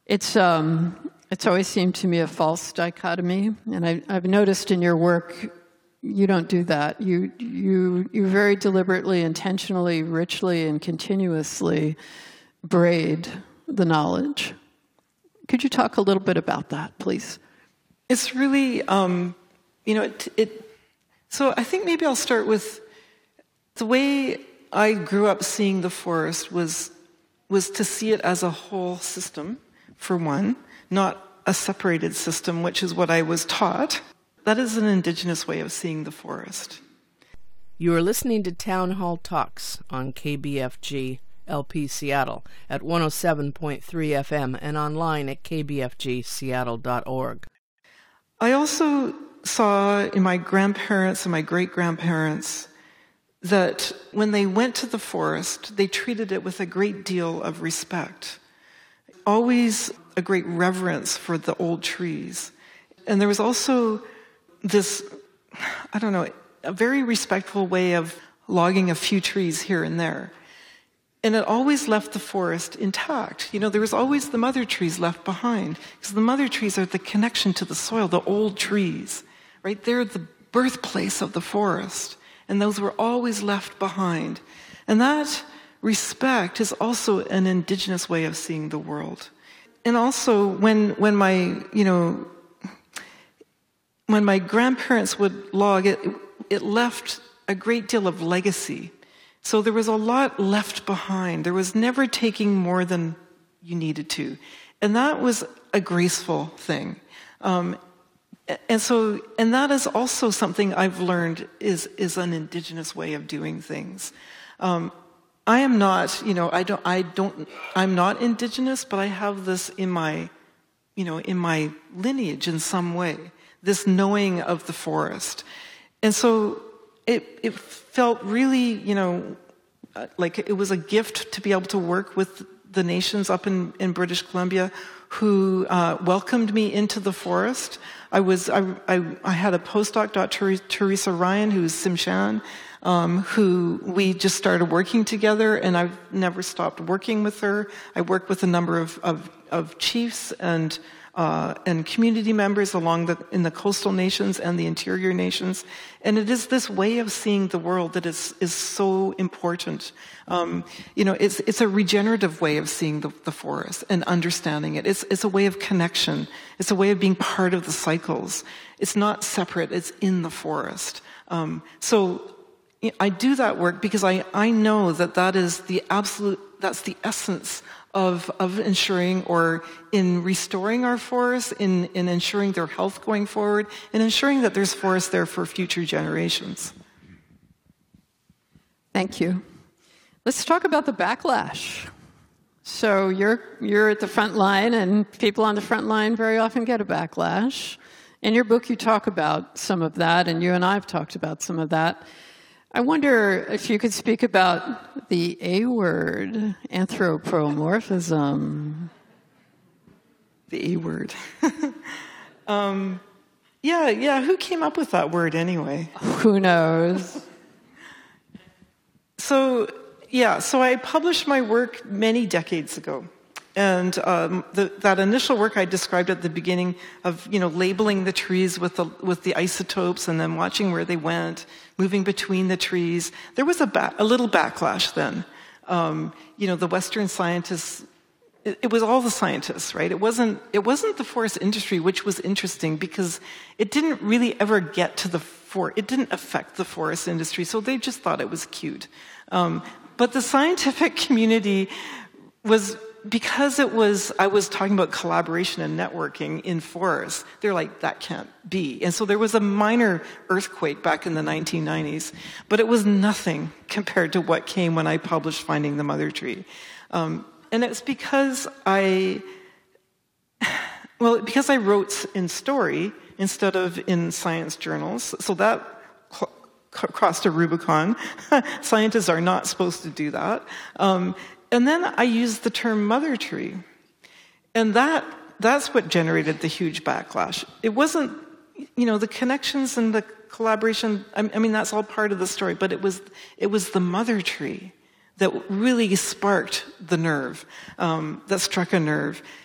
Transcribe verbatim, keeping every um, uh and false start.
It's um, it's always seemed to me a false dichotomy, and I, I've noticed in your work, you don't do that. You you you very deliberately, intentionally, richly, and continuously braid the knowledge. Could you talk a little bit about that, please? It's really, um, you know, it, it. So I think maybe I'll start with the way I grew up seeing the forest was was to see it as a whole system, for one, not a separated system, which is what I was taught. That is an indigenous way of seeing the forest. You are listening to Town Hall Talks on K B F G L P Seattle at one oh seven point three F M and online at k b f g seattle dot org. I also saw in my grandparents and my great-grandparents that when they went to the forest, they treated it with a great deal of respect. Always a great reverence for the old trees. And there was also this, I don't know, a very respectful way of logging a few trees here and there. And it always left the forest intact. You know, there was always the mother trees left behind, because the mother trees are the connection to the soil, the old trees, right? They're the birthplace of the forest. And those were always left behind. And that respect is also an indigenous way of seeing the world. And also, when when my, you know, when my grandparents would log, it, it left a great deal of legacy. So there was a lot left behind. There was never taking more than you needed to. And that was a graceful thing. Um, and so, and that is also something I've learned is, is an indigenous way of doing things. Um, I am not, you know, I don't, I don't, I'm not indigenous, but I have this in my, you know, in my lineage in some way, this knowing of the forest. And so it, it felt really, you know, like it was a gift to be able to work with the nations up in, in British Columbia who uh, welcomed me into the forest. I was, I, I, I had a postdoc, Doctor Teresa Ryan, who's Tsimshian, um, who we just started working together, and I've never stopped working with her. I work with a number of, of, of chiefs and Uh, and community members along the in the coastal nations and the interior nations, and it is this way of seeing the world that is is so important. Um, you know, it's it's a regenerative way of seeing the, the forest and understanding it. It's it's a way of connection. It's a way of being part of the cycles. It's not separate. It's in the forest. Um, so I do that work because I I know that that is the absolute. That's the essence of of ensuring or in restoring our forests, in, in ensuring their health going forward, and ensuring that there's forests there for future generations. Thank you. Let's talk about the backlash. So you're you're at the front line, and people on the front line very often get a backlash. In your book, you talk about some of that, and you and I have talked about some of that. I wonder if you could speak about the A word, anthropomorphism. The A word. um, yeah, yeah. Who came up with that word anyway? Who knows? So, yeah. So I published my work many decades ago. And um, the, that initial work I described at the beginning of, you know, labeling the trees with the with the isotopes and then watching where they went, moving between the trees. There was a ba- a little backlash then. Um, you know, the Western scientists. It, it was all the scientists, right? It wasn't it wasn't the forest industry, which was interesting because it didn't really ever get to the for. It didn't affect the forest industry, so they just thought it was cute. Um, but the scientific community was. Because it was, I was talking about collaboration and networking in forests, they're like, that can't be. And so there was a minor earthquake back in the nineteen nineties, but it was nothing compared to what came when I published Finding the Mother Tree. Um, and it's because I, well, because I wrote in story instead of in science journals, so that cl- crossed a Rubicon. Scientists are not supposed to do that. Um, And then I used the term mother tree. And that that's what generated the huge backlash. It wasn't, you know, the connections and the collaboration, I mean, that's all part of the story, but it was it was the mother tree that really sparked the nerve, um, that struck a nerve.